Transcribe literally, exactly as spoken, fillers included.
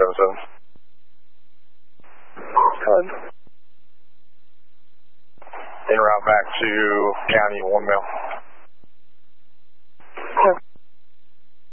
seven seven. Good. En route back to county, one mile.